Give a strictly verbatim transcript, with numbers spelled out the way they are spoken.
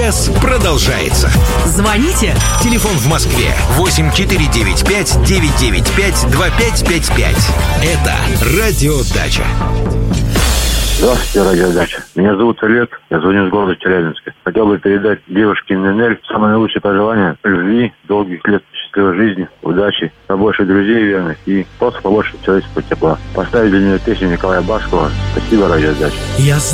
час продолжается. Звоните. Телефон в Москве восемь четыре девять пять девять девять пять два пять пять пять. Это Радиодача. Здравствуйте, Радиодача. Меня зовут Олег, я звоню из города Челябинска. Хотел бы передать девушке Нинель самые лучшие пожелания: любви, долгих лет счастливой жизни, удачи, побольше друзей верных и просто побольше человеческого тепла. Поставить для нее песню Николая Баскова. Спасибо, Радиодача. Я